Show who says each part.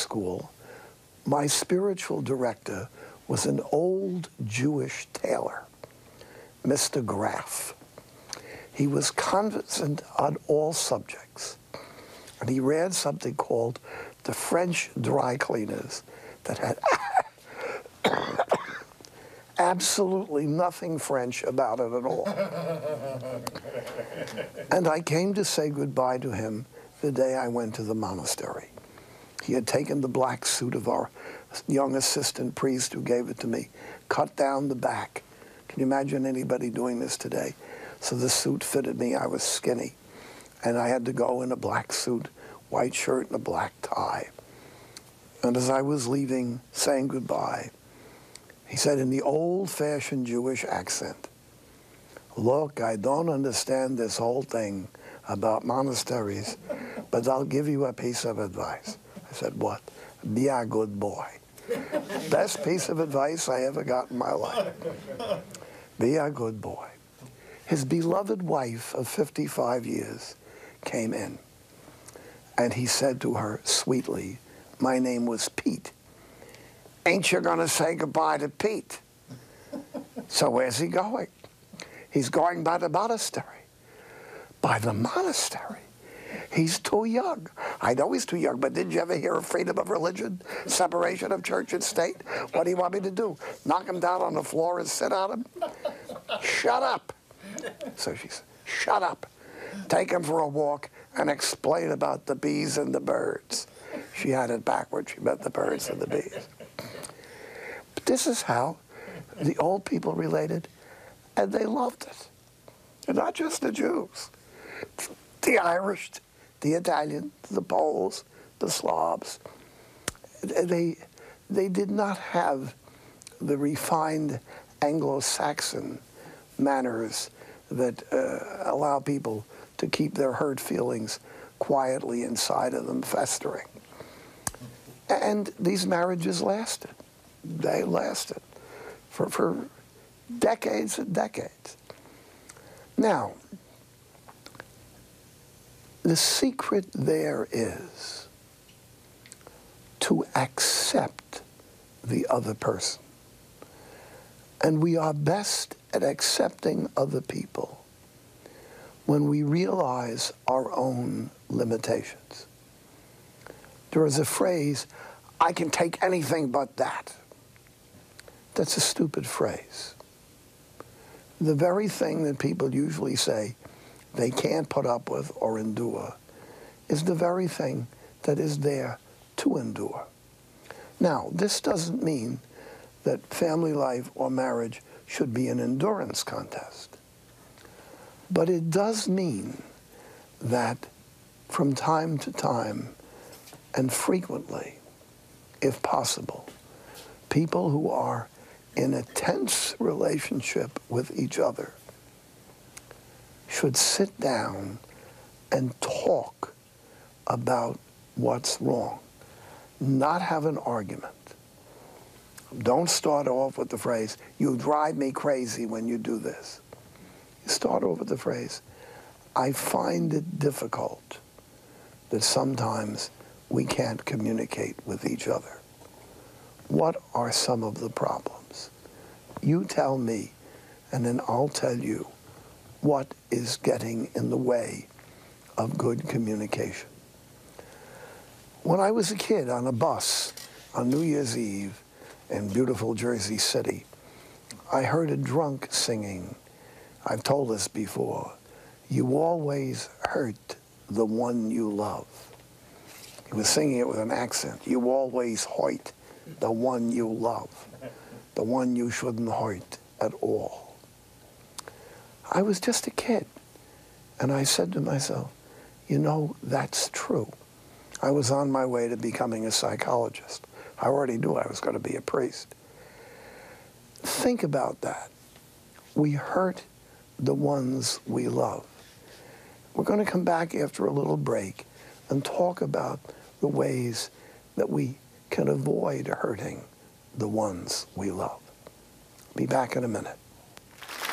Speaker 1: school, my spiritual director was an old Jewish tailor, Mr. Graff. He was conversant on all subjects, and he ran something called the French Dry Cleaners that had absolutely nothing French about it at all. And I came to say goodbye to him the day I went to the monastery. He had taken the black suit of our young assistant priest who gave it to me, cut down the back. Can you imagine anybody doing this today? So the suit fitted me. I was skinny. And I had to go in a black suit, white shirt, and a black tie. And as I was leaving, saying goodbye, he said in the old-fashioned Jewish accent, "Look, I don't understand this whole thing about monasteries, but I'll give you a piece of advice." I said, "What?" "Be a good boy." Best piece of advice I ever got in my life. Be a good boy. His beloved wife of 55 years came in, and he said to her sweetly, my name was Pete, "Ain't you gonna say goodbye to Pete?" So where's he going? He's going by the monastery. By the monastery? He's too young. I know he's too young, but didn't you ever hear of freedom of religion, separation of church and state? What do you want me to do? Knock him down on the floor and sit on him? Shut up. So she said, shut up. Take him for a walk and explain about the bees and the birds. She had it backwards. She meant the birds and the bees. But this is how the old people related, and they loved it. And not just the Jews. The Irish, the Italians, the Poles, the Slavs. They did not have the refined Anglo-Saxon manners that allow people to keep their hurt feelings quietly inside of them, festering. And these marriages lasted. They lasted for decades and decades. Now, the secret there is to accept the other person. And we are best at accepting other people when we realize our own limitations. There is a phrase, "I can take anything but that." That's a stupid phrase. The very thing that people usually say they can't put up with or endure is the very thing that is there to endure. Now, this doesn't mean that family life or marriage should be an endurance contest. But it does mean that from time to time and frequently, if possible, people who are in a tense relationship with each other should sit down and talk about what's wrong, not have an argument. Don't start off with the phrase, "You drive me crazy when you do this." You start off with the phrase, "I find it difficult that sometimes we can't communicate with each other. What are some of the problems? You tell me, and then I'll tell you what is getting in the way of good communication." When I was a kid on a bus on New Year's Eve in beautiful Jersey City, I heard a drunk singing. I've told this before. "You always hurt the one you love." He was singing it with an accent. "You always hurt the one you love, the one you shouldn't hurt at all." I was just a kid, and I said to myself, you know, that's true. I was on my way to becoming a psychologist. I already knew I was going to be a priest. Think about that. We hurt the ones we love. We're going to come back after a little break and talk about the ways that we can avoid hurting the ones we love. Be back in a minute.